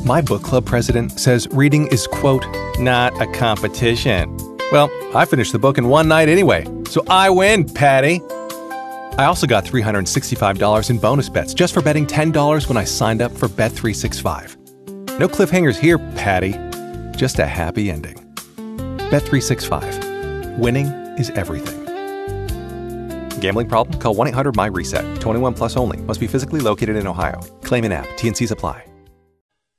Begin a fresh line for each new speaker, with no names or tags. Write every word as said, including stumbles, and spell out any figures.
My book club president says reading is, quote, not a competition. Well, I finished the book in one night anyway, so I win, Patty. I also got three hundred sixty-five dollars in bonus bets just for betting ten dollars when I signed up for Bet three sixty-five. No cliffhangers here, Patty. Just a happy ending. Bet three sixty-five. Winning is everything. Gambling problem? Call one eight hundred my reset. twenty-one plus only. Must be physically located in Ohio. Claim in app. T and Cs apply.